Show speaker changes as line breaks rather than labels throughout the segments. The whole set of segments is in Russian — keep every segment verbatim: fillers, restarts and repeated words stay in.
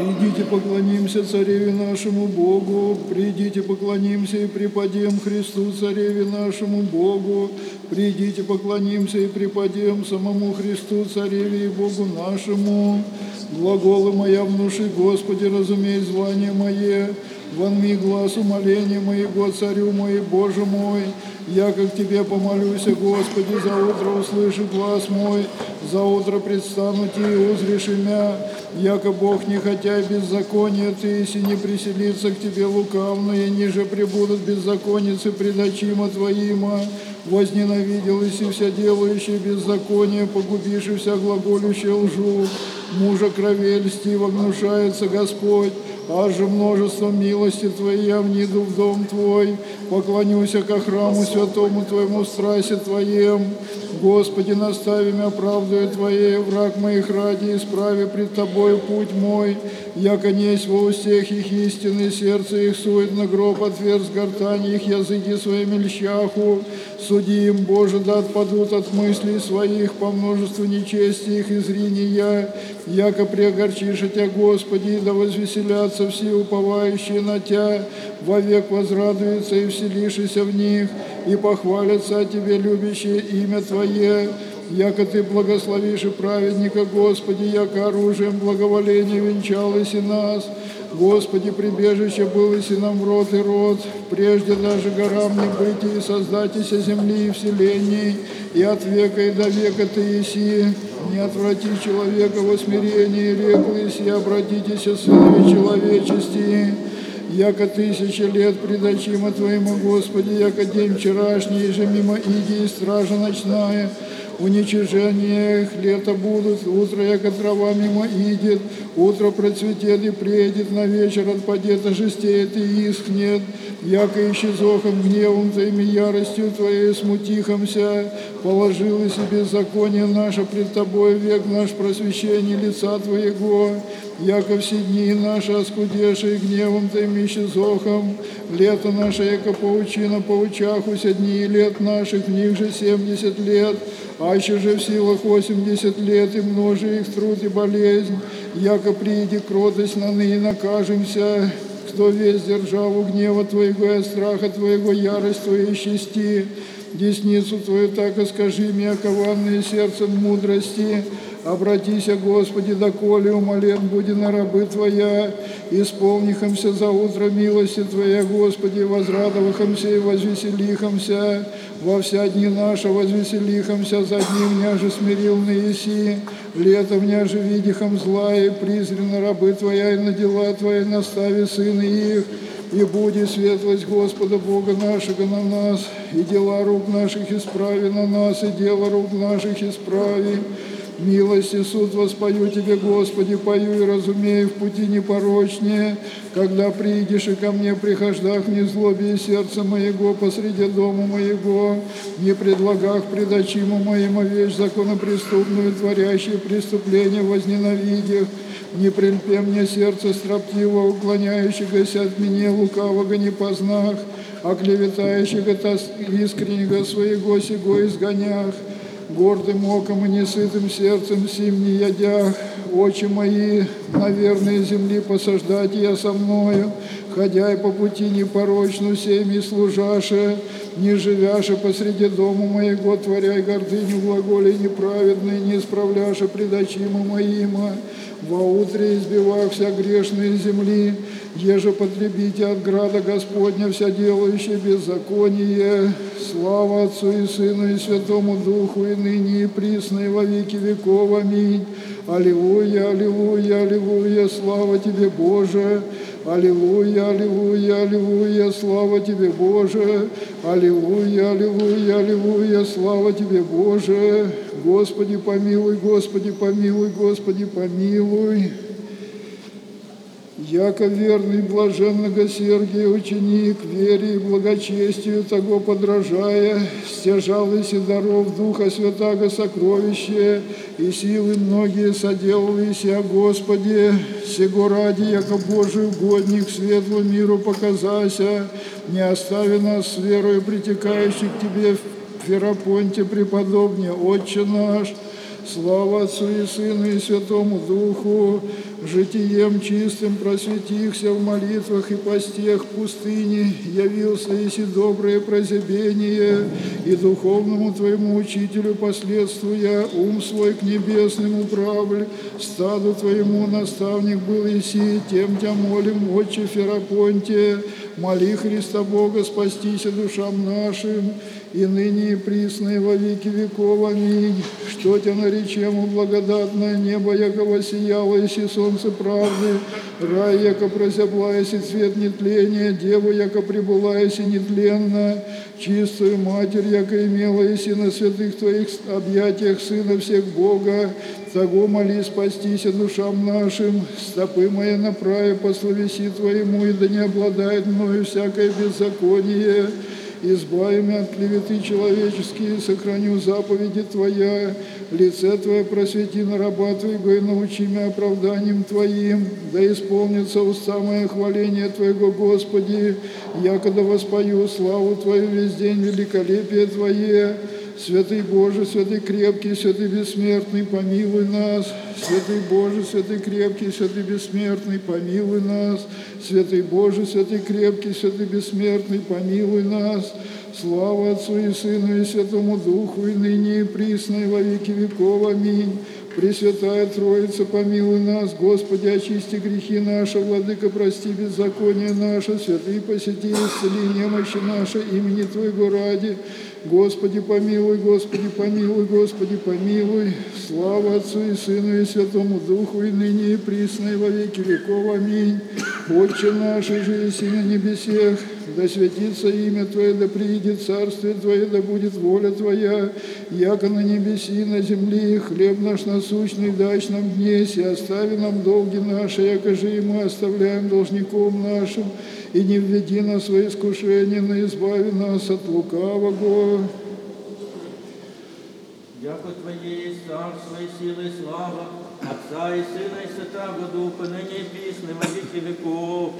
Придите, поклонимся Цареве нашему Богу, придите, поклонимся и преподем Христу, Цареве нашему Богу, придите, поклонимся и преподем самому Христу, Цареве и Богу нашему. Глаголы моя внуши, Господи, разумей звание мое, вонми глаз умоления моего, Царю мой, Боже мой. Я как Тебе помолюсь, Господи, за утро услыши глаз мой, за утро предстану Ти и узришь имя. Яко Бог не хотя беззакония Ты, си не приселится к Тебе лукавные, ниже пребудут беззаконницы пред очима Твоима. Возненавидел и вся делающие беззаконие, погубишь и вся глаголющая лжу. Мужа крови льстиво гнушается Господь, аж же множеством милости Твоей я вниду в дом Твой, поклонюся ко храму святому Твоему в страсе Твоем. Господи, настави меня правдою Твоей, враг моих ради, исправи пред Тобою путь мой, яко несть во устех их истины, сердце их суетно, гроб отверз, гортань их, языки своими льщаху. Суди им, Боже, да отпадут от мыслей своих, по множеству нечести их изрения, яко преогорчишь Тя, Господи, да возвеселятся все уповающие на Тя, вовек возрадуются и вселишися в них, и похвалятся о Тебе любящие имя Твое, яко Ты благословишь и праведника, Господи, яко оружием благоволения венчалось и нас. Господи, прибежище было и нам в род и род, прежде даже горам не быть, и создатися земли и вселений, и от века и до века Ты еси. Не отврати человека во смирении, реклись, и обратитесь, сынови человечести. Яко тысяча лет пред очима Твоему, Господи, яко день вчерашний, же мимо иди и стража ночная, уничижение их лето будут, утро, яко трава мимо идет, утро процветет и приедет, на вечер отпадет, ожестеет и искнет, яко исчезохом гневом Твоим и яростью Твоей смутихомся, положилось и беззаконие наше пред Тобой, век наш просвещение лица Твоего, яко все дни наши оскудешие гневом Твоим исчезохом, лето наше, яко паучина паучахуся, дни лет наших, в них же семьдесят лет, аще же в силах восемьдесят лет, и множи их труд и болезнь, яко прииди кротость на ныне накажемся, кто весь державу гнева Твоего и от страха Твоего ярость Твою исчисти, десницу Твою так и скажи мне, окованные сердцем мудрости. Обратися, Господи, доколе умолен буди на рабы Твоя, исполнихомся за утро милости Твоя, Господи, возрадовахомся и возвеселихомся, во вся дни наши возвеселихомся, за дни вняже смирил на еси, лето вняже видихом зла, и призрена рабы Твоя, и на дела Твои настави сыны их, и буди светлость Господа Бога нашего на нас, и дела рук наших исправи на нас, и дело рук наших исправи. Милость и суд воспою Тебе, Господи, пою и разумею в пути непорочнее, когда приидешь и ко мне прихождах не злобе и сердца моего посреди дома моего, не предлагах пред очима моим вещь законопреступную, творящую преступление возненавидях, не прельпе мне сердце строптиво, уклоняющегося от меня лукавого не познах, а клеветающего искреннего своего сего изгонях. Гордым оком и несытым сердцем сим не ядях, очи мои, наверное, земли посаждать я со мною, ходя и по пути непорочну всеми служаше, не живяше посреди дома моего, творяй гордыню глаголей неправедной, не исправляше пред очима моима, во утре избивах вся грешные земли, еже потребите от града Господня вся делающая беззаконие. Слава Отцу и Сыну и Святому Духу, и ныне и присно, и во веки веков. Аминь. Аллилуйя, аллилуйя, аллилуйя, слава Тебе, Боже. Аллилуйя, аллилуйя, аллилуйя, слава Тебе, Боже. Аллилуйя, аллилуйя, аллилуйя, слава Тебе, Боже. Господи, помилуй, Господи, помилуй, Господи, помилуй. Яко верный блаженного Сергия ученик, вере и благочестию того подражая, стяжалось и даров Духа Святаго сокровище, и силы многие соделались о Господе, сего ради, яко Божий угодник светлому миру показася, не остави нас с верою притекающих к Тебе в Ферапонте преподобне, Отче наш. Слава Отцу и Сыну и Святому Духу. житием чистым просветихся в молитвах и постех пустыни, явился еси доброе прозябение, и духовному Твоему учителю последствуя, ум свой к небесным управль, стаду Твоему наставник был еси, тем Тя молим, Отче Ферапонте, моли Христа Бога, спастися душам нашим, и ныне и присно и во веки веков. Аминь. Что Тя наречему благодатное небо, яко воссияло, еси солнце правды, рай, яко прозябла, еси цвет нетления, дева, яко прибыла, еси нетленно, чистую Матерь, яко имела, еси на святых Твоих объятиях Сына всех Бога, того моли спастися душам нашим, стопы мои направи по словеси Твоему, и да не обладает мною всякое беззаконие. Избави меня от клеветы человеческие, сохраню заповеди Твоя, лице Твое просвети на раба Твоего и научи меня оправданием Твоим, да исполнится уста мои хваление Твоего, Господи, якогда воспою славу Твою весь день, великолепие Твое. Святый Боже, святый крепкий, святый бессмертный, помилуй нас. Святый Боже, святый крепкий, святый бессмертный, помилуй нас. Святый Боже, святый крепкий, святый бессмертный, помилуй нас. Слава Отцу и Сыну и Святому Духу, и ныне и присно, и во веки веков. Аминь. Пресвятая Троица, помилуй нас. Господи, очисти грехи наши, Владыка, прости беззаконие наше, святые посети, исцели немощи наши, имени Твоего ради. Господи, помилуй, Господи, помилуй, Господи, помилуй. Слава Отцу и Сыну и Святому Духу, и ныне и присно, и во веки веков. Аминь. Отче наш, же еси на небесех, да святится имя Твое, да приидет царствие Твое, да будет воля Твоя, яко на небеси, на земли. Хлеб наш насущный дашь нам днесь, и остави нам долги наши, яко же и мы оставляем должником нашим, и не введи нас в свои искушения, но избави нас от лукавого.
Яко Твое есть царство и сила и слава, Отца и Сына и Святаго Духа, ныне и присно, во веки веков.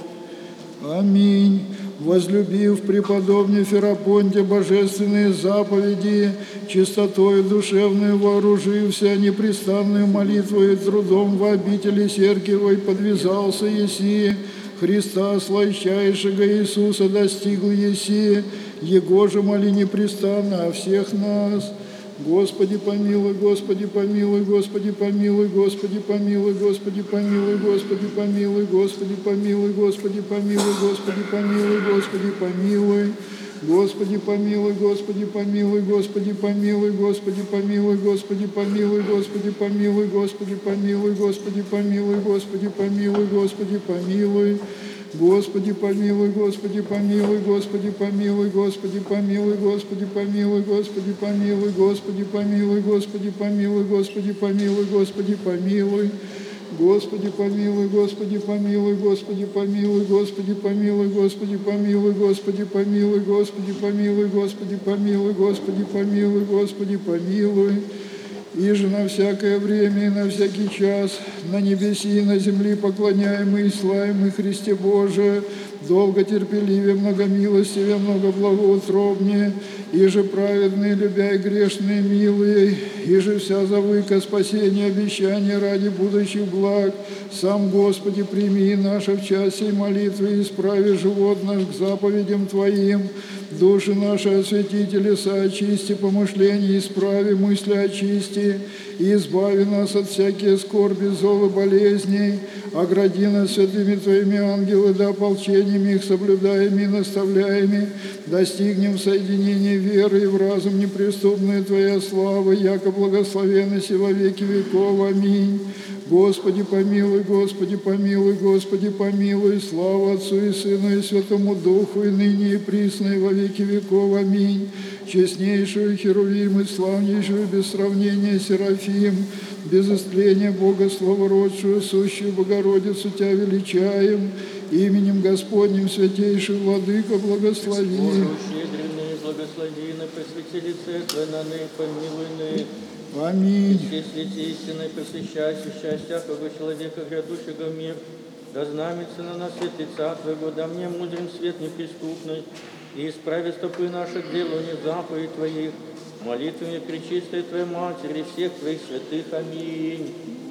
Аминь. Возлюбив преподобный Ферапонте божественные заповеди, чистотою душевную вооружився, непрестанную молитвою и трудом в обители Сергиевой подвязался еси, Христа слащайшего Иисуса достигл еси, Его же моли непрестанно о всех нас. Господи, помилуй, Господи, помилуй, Господи, помилуй, Господи, помилуй, Господи, помилуй, Господи, помилуй, Господи, помилуй, Господи, помилуй, Господи, помилуй, Господи, помилуй, Господи, помилуй, Господи, помилуй, Господи, помилуй, Господи, помилуй, Господи, помилуй, Господи, помилуй, Господи, помилуй, Господи, помилуй, Господи, помилуй, Господи, помилуй. Господи, помилуй, Господи, помилуй, Господи, помилуй, Господи, помилуй, Господи, помилуй, Господи, помилуй, Господи, помилуй, Господи, помилуй, Господи, помилуй, Господи, помилуй. Господи, помилуй, Господи, помилуй, Господи, помилуй, Господи, помилуй, Господи, помилуй, Господи, помилуй, Господи, помилуй, Господи, помилуй, Господи, помилуй, Господи, помилуй. Иже на всякое время и на всякий час, на небеси и на земли поклоняемый и славимый Христе Боже, долго терпеливее, многомилостивее, много благоутробнее, иже праведные, любя и грешные, милые, иже вся завыка спасения, обещания ради будущих благ. Сам, Господи, прими наше в час сей молитвы и исправи живот наш к заповедям Твоим. Души наши освети, леса очисти, помышления исправи, мысли очисти, и избави нас от всякие скорби, зло и болезней, огради нас святыми Твоими ангелы, да ополчениями их соблюдаеми и наставляеми, достигнем соединения веры и в разум неприступной Твоя славы, яко благословенности во веки веков. Аминь. Господи, помилуй, Господи, помилуй, Господи, помилуй, слава Отцу и Сыну и Святому Духу, и ныне и присно, и во веки веков. Аминь. Честнейшую Херувим и славнейшую без сравнения Серафим, без истления Бога словородшую, сущую Богородицу Тя величаем, именем Господним святейший Владыка благослови.
Щедренные, благословенны, просвети лице Твое, наны, помилуйны.
Аминь.
Все святи истинной, просвещайся, счастья всякого человека, грядущего в мир, да знамется на нас светлица Твоего, да мне мудрым свет неприступный, и исправи стопы наши к делу не заповедь Твоих, молитвами пречистой Твоей Матери, всех Твоих святых. Аминь.